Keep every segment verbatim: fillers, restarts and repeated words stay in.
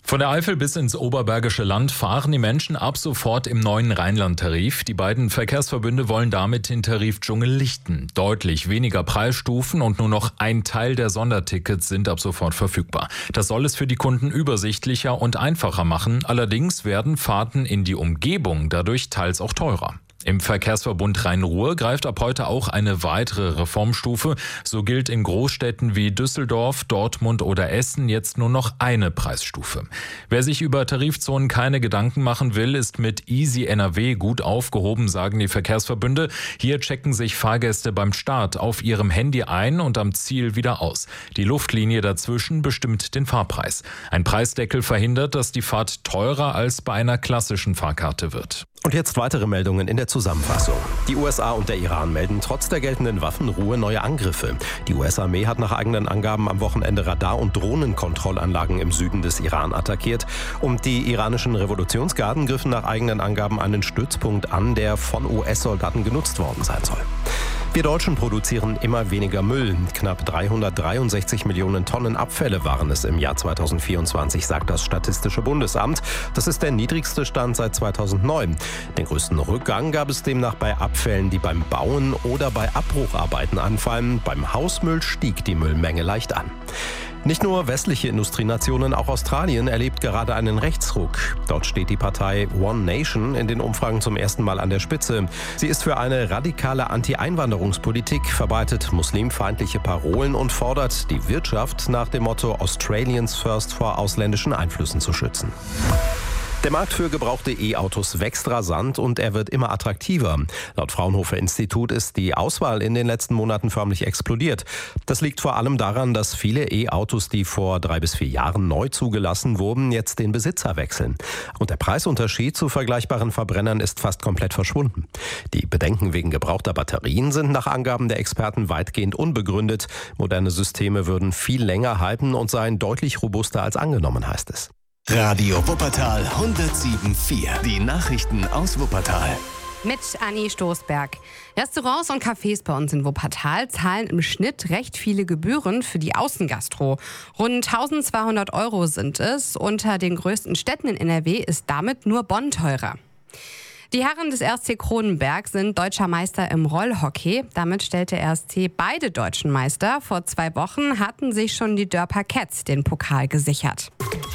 Von der Eifel bis ins Oberbergische Land fahren die Menschen ab sofort im neuen Rheinland-Tarif. Die beiden Verkehrsverbünde wollen damit den Tarifdschungel lichten. Deutlich weniger Preisstufen und nur noch ein Teil der Sondertickets sind ab sofort verfügbar. Das soll es für die Kunden übersichtlicher und einfacher machen. Allerdings werden Fahrten in die Umgebung dadurch teils auch teurer. Im Verkehrsverbund Rhein-Ruhr greift ab heute auch eine weitere Reformstufe. So gilt in Großstädten wie Düsseldorf, Dortmund oder Essen jetzt nur noch eine Preisstufe. Wer sich über Tarifzonen keine Gedanken machen will, ist mit Easy N R W gut aufgehoben, sagen die Verkehrsverbünde. Hier checken sich Fahrgäste beim Start auf ihrem Handy ein und am Ziel wieder aus. Die Luftlinie dazwischen bestimmt den Fahrpreis. Ein Preisdeckel verhindert, dass die Fahrt teurer als bei einer klassischen Fahrkarte wird. Und jetzt weitere Meldungen in der Zusammenfassung. Die U S A und der Iran melden trotz der geltenden Waffenruhe neue Angriffe. Die U S-Armee hat nach eigenen Angaben am Wochenende Radar- und Drohnenkontrollanlagen im Süden des Iran attackiert. Und die iranischen Revolutionsgarden griffen nach eigenen Angaben einen Stützpunkt an, der von U S-Soldaten genutzt worden sein soll. Wir Deutschen produzieren immer weniger Müll. Knapp dreihundertdreiundsechzig Millionen Tonnen Abfälle waren es im Jahr zweitausendvierundzwanzig, sagt das Statistische Bundesamt. Das ist der niedrigste Stand seit zweitausendneun. Den größten Rückgang gab es demnach bei Abfällen, die beim Bauen oder bei Abbrucharbeiten anfallen. Beim Hausmüll stieg die Müllmenge leicht an. Nicht nur westliche Industrienationen, auch Australien erlebt gerade einen Rechtsruck. Dort steht die Partei One Nation in den Umfragen zum ersten Mal an der Spitze. Sie ist für eine radikale Anti-Einwanderungspolitik, verbreitet muslimfeindliche Parolen und fordert die Wirtschaft nach dem Motto Australians First vor ausländischen Einflüssen zu schützen. Der Markt für gebrauchte E-Autos wächst rasant und er wird immer attraktiver. Laut Fraunhofer Institut ist die Auswahl in den letzten Monaten förmlich explodiert. Das liegt vor allem daran, dass viele E-Autos, die vor drei bis vier Jahren neu zugelassen wurden, jetzt den Besitzer wechseln. Und der Preisunterschied zu vergleichbaren Verbrennern ist fast komplett verschwunden. Die Bedenken wegen gebrauchter Batterien sind nach Angaben der Experten weitgehend unbegründet. Moderne Systeme würden viel länger halten und seien deutlich robuster als angenommen, heißt es. Radio Wuppertal hundertsieben Komma vier. Die Nachrichten aus Wuppertal. Mit Anni Stoßberg. Restaurants und Cafés bei uns in Wuppertal zahlen im Schnitt recht viele Gebühren für die Außengastro. Rund eintausendzweihundert Euro sind es. Unter den größten Städten in N R W ist damit nur Bonn teurer. Die Herren des R S C Kronenberg sind deutscher Meister im Rollhockey. Damit stellt der R S C beide deutschen Meister. Vor zwei Wochen hatten sich schon die Dörper Cats den Pokal gesichert.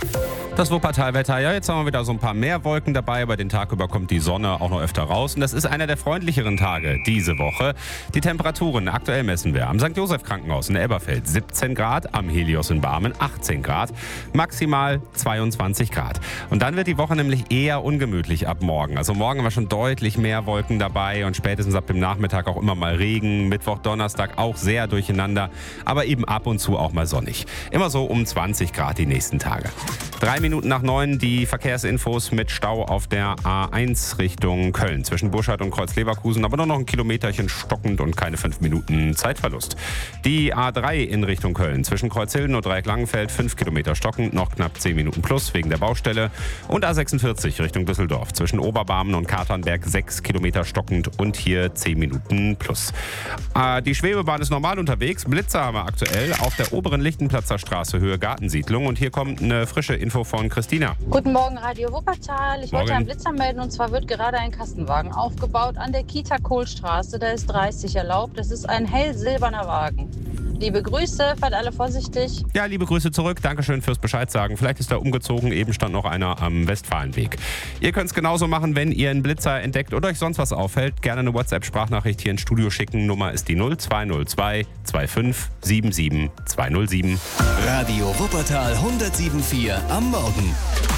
Das Wuppertalwetter, ja, jetzt haben wir wieder so ein paar mehr Wolken dabei, aber den Tag über kommt die Sonne auch noch öfter raus. Und das ist einer der freundlicheren Tage diese Woche. Die Temperaturen aktuell messen wir am Sankt Joseph Krankenhaus in Elberfeld siebzehn Grad, am Helios in Barmen achtzehn Grad, maximal zweiundzwanzig Grad. Und dann wird die Woche nämlich eher ungemütlich ab morgen. Also morgen haben wir schon deutlich mehr Wolken dabei und spätestens ab dem Nachmittag auch immer mal Regen. Mittwoch, Donnerstag auch sehr durcheinander, aber eben ab und zu auch mal sonnig. Immer so um zwanzig Grad die nächsten Tage. Drei Minuten nach neun die Verkehrsinfos mit Stau auf der A eins Richtung Köln. Zwischen Burscheid und Kreuz-Leverkusen, aber nur noch ein Kilometerchen stockend und keine fünf Minuten Zeitverlust. Die A drei in Richtung Köln. Zwischen Kreuzhilden und Dreieck-Langenfeld fünf Kilometer stockend, noch knapp zehn Minuten plus wegen der Baustelle. Und A sechsundvierzig Richtung Düsseldorf. Zwischen Oberbarmen und Katernberg sechs Kilometer stockend und hier zehn Minuten plus. Äh, die Schwebebahn ist normal unterwegs. Blitzer haben wir aktuell auf der oberen Lichtenplatzer Straße, Höhe Gartensiedlung. Und hier kommt eine frische Info von Christina. Guten Morgen, Radio Wuppertal. Ich Morgen. wollte einen Blitzer melden und zwar wird gerade ein Kastenwagen aufgebaut an der Kita-Kohlstraße. Da ist dreißig erlaubt. Das ist ein hellsilberner Wagen. Liebe Grüße, fahrt alle vorsichtig. Ja, liebe Grüße zurück. Dankeschön fürs Bescheid sagen. Vielleicht ist da umgezogen. Eben stand noch einer am Westfalenweg. Ihr könnt es genauso machen, wenn ihr einen Blitzer entdeckt oder euch sonst was auffällt. Gerne eine WhatsApp-Sprachnachricht hier ins Studio schicken. Nummer ist die null zwei null zwei fünfundzwanzig siebenundsiebzig zweihundertsieben. Radio Wuppertal hundertsieben Komma vier am Morgen.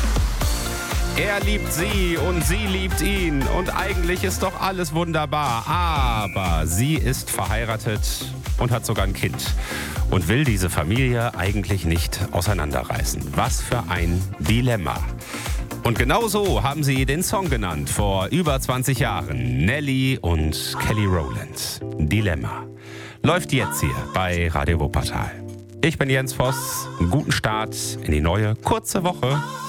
Er liebt sie und sie liebt ihn und eigentlich ist doch alles wunderbar. Aber sie ist verheiratet und hat sogar ein Kind und will diese Familie eigentlich nicht auseinanderreißen. Was für ein Dilemma. Und genau so haben sie den Song genannt vor über zwanzig Jahren. Nelly und Kelly Rowland. Dilemma. Läuft jetzt hier bei Radio Wuppertal. Ich bin Jens Voss. Einen guten Start in die neue kurze Woche.